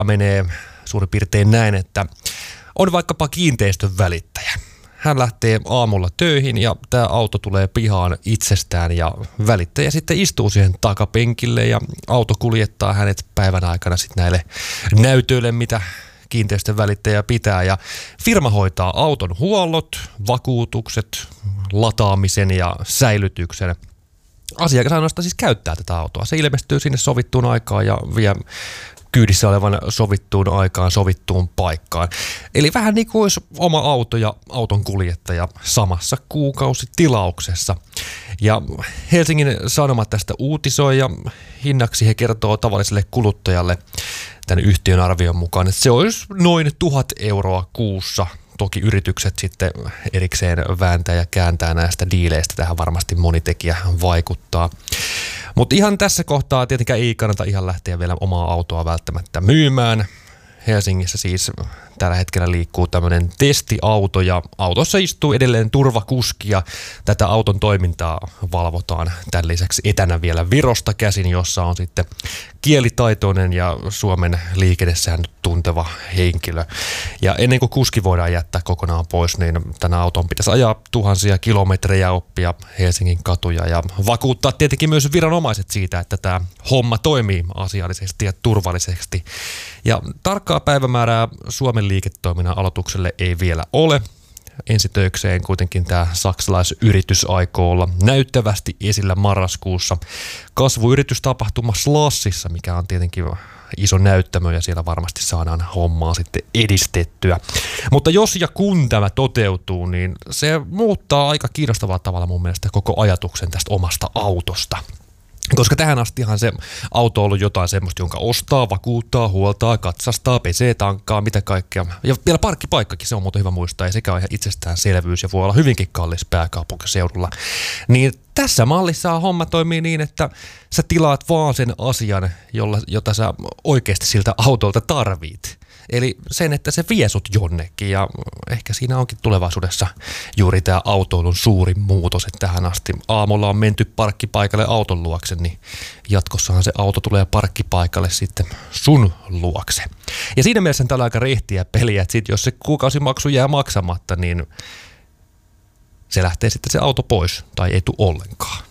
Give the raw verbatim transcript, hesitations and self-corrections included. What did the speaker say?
menee suurin piirtein näin, että on vaikkapa kiinteistön välittäjä. Hän lähtee aamulla töihin ja tämä auto tulee pihaan itsestään ja välittäjä sitten istuu siihen takapenkille ja auto kuljettaa hänet päivän aikana sitten näille näytöille, mitä kiinteistön välittäjä pitää, ja firma hoitaa auton huollot, vakuutukset, lataamisen ja säilytyksen. Asiakas ainoastaan siis käyttää tätä autoa. Se ilmestyy sinne sovittuun aikaan ja vie kyydissä olevan sovittuun aikaan sovittuun paikkaan. Eli vähän niin kuin olisi oma auto ja auton kuljettaja samassa kuukausitilauksessa. Ja Helsingin Sanomat tästä uutisoi ja hinnaksi he kertoo tavalliselle kuluttajalle tämän yhtiön arvion mukaan, että se olisi noin tuhat euroa kuussa. Toki yritykset sitten erikseen vääntää ja kääntää näistä diileistä. Tähän varmasti moni tekijä vaikuttaa. Mutta ihan tässä kohtaa tietenkään ei kannata ihan lähteä vielä omaa autoa välttämättä myymään. Helsingissä siis tällä hetkellä liikkuu tämmöinen testiauto ja autossa istuu edelleen turvakuski ja tätä auton toimintaa valvotaan tämän lisäksi etänä vielä Virosta käsin, jossa on sitten kielitaitoinen ja Suomen liikennesäännöt tunteva henkilö. Ja ennen kuin kuski voidaan jättää kokonaan pois, niin tänä auton pitäisi ajaa tuhansia kilometrejä, oppia Helsingin katuja ja vakuuttaa tietenkin myös viranomaiset siitä, että tämä homma toimii asiallisesti ja turvallisesti. Ja tarkkaa päivämäärää Suomen liiketoiminnan aloitukselle ei vielä ole. Ensitöikseen kuitenkin tämä saksalaisyritys aikoo olla näyttävästi esillä marraskuussa kasvuyritystapahtuma Slushissa, mikä on tietenkin iso näyttämö ja siellä varmasti saadaan hommaa sitten edistettyä. Mutta jos ja kun tämä toteutuu, niin se muuttaa aika kiinnostavalla tavalla mun mielestä koko ajatuksen tästä omasta autosta. Koska tähän astihan se auto on ollut jotain semmoista, jonka ostaa, vakuuttaa, huoltaa, katsastaa, pesee, tankkaa, mitä kaikkea. Ja vielä parkkipaikkakin, se on muuten hyvä muistaa, ja sekä on ihan itsestäänselvyys ja voi olla hyvinkin kallis pääkaupunkiseudulla. Niin tässä mallissa homma toimii niin, että sä tilaat vaan sen asian, jolla, jota sä oikeasti siltä autolta tarvit. Eli sen, että se vie sut jonnekin, ja ehkä siinä onkin tulevaisuudessa juuri tämä autoilun suurin muutos, että tähän asti aamulla on menty parkkipaikalle auton luokse, niin jatkossahan se auto tulee parkkipaikalle sitten sun luokse. Ja siinä mielessä täällä on aika rehtiä peliä, että sit jos se kuukausimaksu jää maksamatta, niin se lähtee sitten se auto pois tai ei tule ollenkaan.